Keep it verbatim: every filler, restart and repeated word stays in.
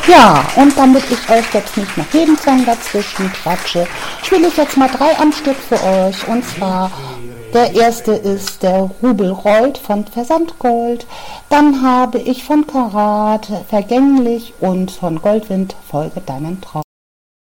Ja, und damit ich euch jetzt nicht nach jedem Song dazwischen quatsche, spiele ich jetzt mal drei am Stück für euch. Und zwar, der erste ist der Rubel rollt von Versandgold. Dann habe ich von Karat Vergänglich und von Goldwind Folge deinen Traum.